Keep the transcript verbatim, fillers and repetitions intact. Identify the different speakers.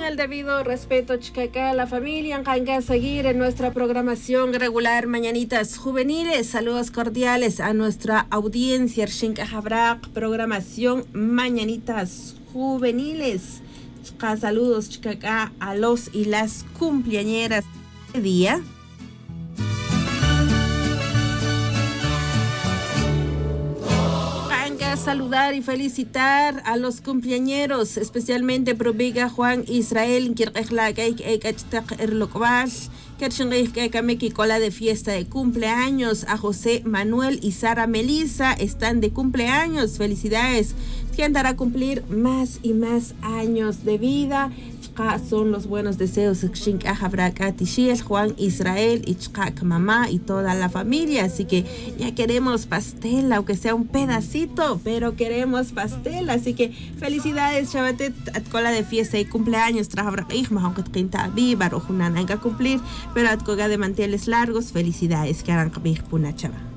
Speaker 1: el debido respeto, Chicacá, la familia, en seguir en nuestra programación regular Mañanitas Juveniles. Saludos cordiales a nuestra audiencia, Xincajabrac, programación Mañanitas Juveniles. Chica, saludos, Chicacá, a los y las cumpleañeras de día. Saludar y felicitar a los cumpleañeros, especialmente Probiga Juan Israel, cola de fiesta de cumpleaños, a José Manuel y Sara Melissa están de cumpleaños, felicidades, que andará a cumplir más y más años de vida. Son los buenos deseos Juan Israel y mamá y toda la familia, así que ya queremos pastel, aunque sea un pedacito, pero queremos pastel, así que felicidades Chabatet, cola de fiesta y cumpleaños, aunque treinta viva o cumplir, pero atcoga de manteles largos, felicidades que harán puna chava.